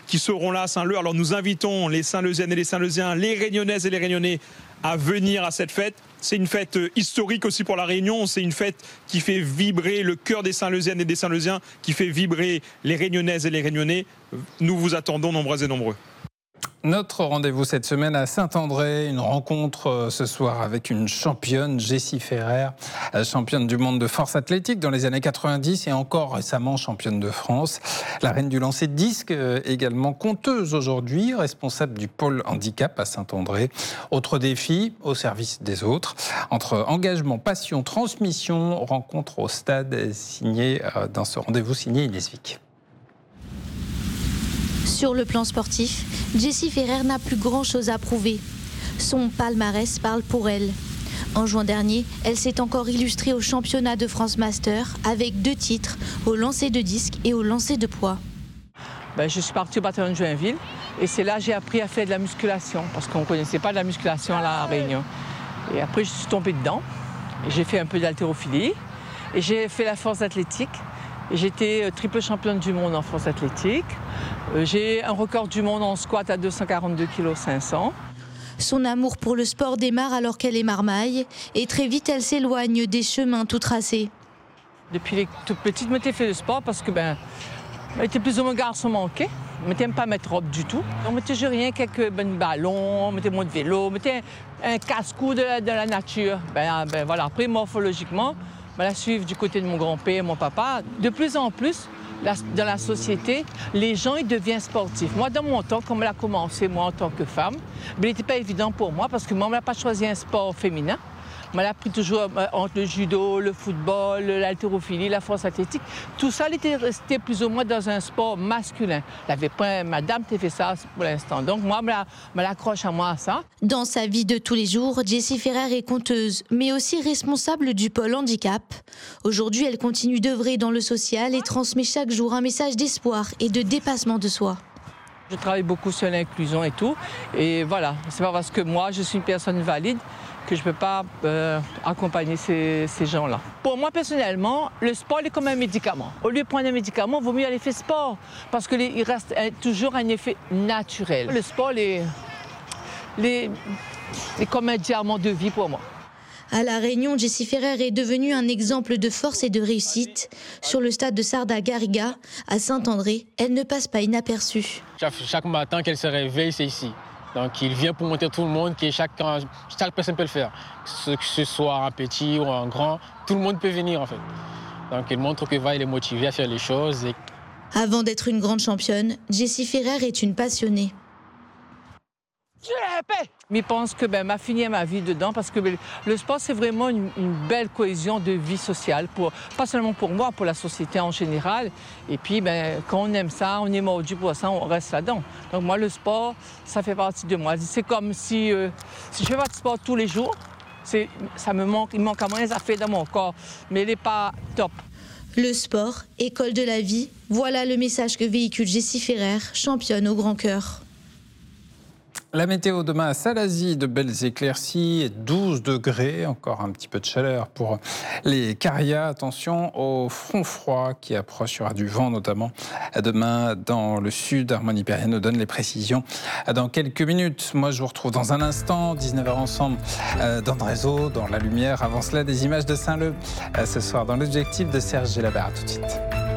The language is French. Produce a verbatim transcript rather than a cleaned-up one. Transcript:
qui seront là à Saint-Leu. Alors nous invitons les Saint-Leusiennes et les Saint-Leusiens, les Réunionnaises et les Réunionnais à venir à cette fête. C'est une fête historique aussi pour la Réunion, c'est une fête qui fait vibrer le cœur des Saint-Leusiennes et des Saint-Leusiens, qui fait vibrer les Réunionnaises et les Réunionnais. Nous vous attendons nombreuses et nombreux. Notre rendez-vous cette semaine à Saint-André, une rencontre ce soir avec une championne, Jessie Ferrer, championne du monde de force athlétique dans les années quatre-vingt-dix et encore récemment championne de France. La reine du lancer de disque, également conteuse aujourd'hui, responsable du pôle handicap à Saint-André. Autre défi, au service des autres. Entre engagement, passion, transmission, rencontre au stade, signé dans ce rendez-vous signé Inès Vic. Sur le plan sportif, Jessie Ferrer n'a plus grand-chose à prouver. Son palmarès parle pour elle. En juin dernier, elle s'est encore illustrée au championnat de France Master avec deux titres, au lancer de disque et au lancer de poids. Ben, je suis partie au bataillon de Joinville et c'est là que j'ai appris à faire de la musculation parce qu'on ne connaissait pas de la musculation à La Réunion. Et après, je suis tombée dedans. J'ai fait un peu d'haltérophilie et j'ai fait la force athlétique. J'étais triple championne du monde en force athlétique. J'ai un record du monde en squat à deux cent quarante-deux virgule cinq kilos. Son amour pour le sport démarre alors qu'elle est marmaille et très vite elle s'éloigne des chemins tout tracés. Depuis les toute petite, je m'étais fait le sport parce que ben, j'étais plus ou moins garçon manqué. Je n'aimais pas mettre robe du tout. On mettait rien, quelques ben, ballons, on mettait moins de vélo, on mettait un, un casse-cou de, de la nature. Ben, ben, voilà. Après, morphologiquement, je la suivre du côté de mon grand-père, mon papa. De plus en plus, la, dans la société, les gens ils deviennent sportifs. Moi, dans mon temps, comme elle a commencé, moi, en tant que femme, il n'était pas évident pour moi parce que moi, on n'a pas choisi un sport féminin. On a appris toujours euh, entre le judo, le football, l'haltérophilie, la force athlétique. Tout ça, elle était resté plus ou moins dans un sport masculin. Elle avait pas, madame, tu fait ça pour l'instant. Donc moi, je l'accroche à moi à ça. Dans sa vie de tous les jours, Jessie Ferrer est conteuse, mais aussi responsable du pôle handicap. Aujourd'hui, elle continue d'œuvrer dans le social et transmet chaque jour un message d'espoir et de dépassement de soi. Je travaille beaucoup sur l'inclusion et tout. Et voilà, c'est pas parce que moi, je suis une personne valide que je ne peux pas euh, accompagner ces, ces gens-là. Pour moi, personnellement, le sport est comme un médicament. Au lieu de prendre un médicament, il vaut mieux aller faire sport parce qu'il reste un, toujours un effet naturel. Le sport est, est, est comme un diamant de vie pour moi. À La Réunion, Jessie Ferrer est devenue un exemple de force et de réussite. Sur le stade de Sarda-Garriga, à Saint-André, elle ne passe pas inaperçue. Chaque, chaque matin qu'elle se réveille, c'est ici. Donc il vient pour montrer tout le monde que chaque, chaque personne peut le faire. Que ce soit un petit ou un grand, tout le monde peut venir en fait. Donc il montre que va, il est motivé à faire les choses. Et... Avant d'être une grande championne, Jessie Ferrer est une passionnée. Mais je pense que ben, m'a fini ma vie dedans parce que ben, le sport, c'est vraiment une, une belle cohésion de vie sociale, pour, pas seulement pour moi, pour la société en général. Et puis, ben, quand on aime ça, on est mordu pour ça, on reste là-dedans. Donc moi, le sport, ça fait partie de moi. C'est comme si, euh, si je fais pas de sport tous les jours, ça me manque, il manque à moins à faire dans mon corps, mais il n'est pas top. Le sport, école de la vie, voilà le message que véhicule Jessie Ferrer, championne au grand cœur. La météo demain à Salazie, de belles éclaircies, douze degrés, encore un petit peu de chaleur pour les Carias. Attention au front froid qui approche, il y aura du vent notamment demain dans le sud. Harmonie Perrier nous donne les précisions dans quelques minutes. Moi je vous retrouve dans un instant, dix-neuf heures ensemble dans le réseau, dans la lumière. Avant cela, des images de Saint-Leu ce soir dans l'objectif de Serge Gélabert. À tout de suite.